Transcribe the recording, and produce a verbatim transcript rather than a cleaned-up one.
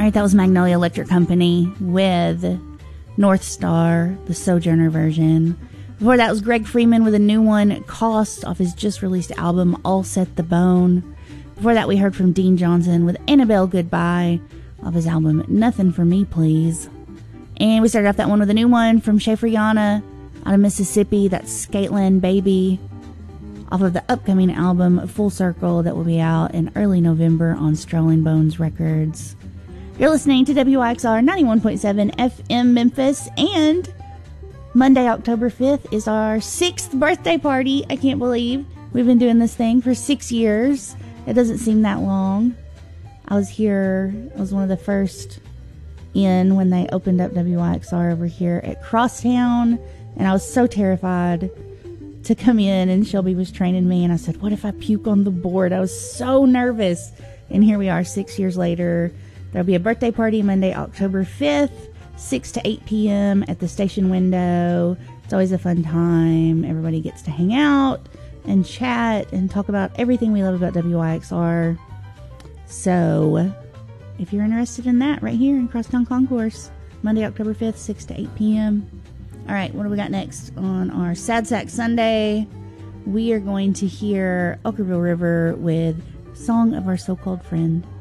All right, that was Magnolia Electric Company with North Star, the Sojourner version. Before that was Greg Freeman with a new one, Cost, off his just released album, All Set the Bone. Before that, we heard from Dean Johnson with Annabelle Goodbye, off his album, Nothing For Me, Please. And we started off that one with a new one from Schaefer Yana out of Mississippi. That's Skateland Baby, off of the upcoming album, Full Circle, that will be out in early November on Strolling Bones Records. You're listening to W I X R ninety-one point seven F M Memphis, and Monday, October fifth is our sixth birthday party. I can't believe we've been doing this thing for six years. It doesn't seem that long. I was here, I was one of the first in when they opened up W I X R over here at Crosstown, and I was so terrified to come in, and Shelby was training me, and I said, what if I puke on the board? I was so nervous. And here we are six years later. There'll be a birthday party Monday, October fifth, six to eight p.m. at the station window. It's always a fun time. Everybody gets to hang out and chat and talk about everything we love about W I X R. So if you're interested in that, right here in Crosstown Concourse, Monday, October fifth, six to eight p.m. All right, what do we got next on our Sad Sack Sunday? We are going to hear Okkerville River with Song of Our So-Called Friend.